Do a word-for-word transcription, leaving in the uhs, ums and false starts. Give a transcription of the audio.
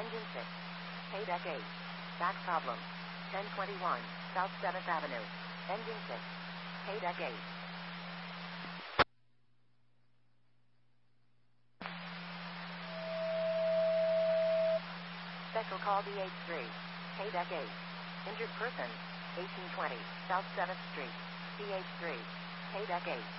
Engine six. Paydeck eight. Back problem. ten twenty-one, South seventh Avenue. Engine six. Paydeck eight. Special call D H three. Paydeck eight. Injured person. eighteen twenty, South seventh Street. D H three. Paydeck eight.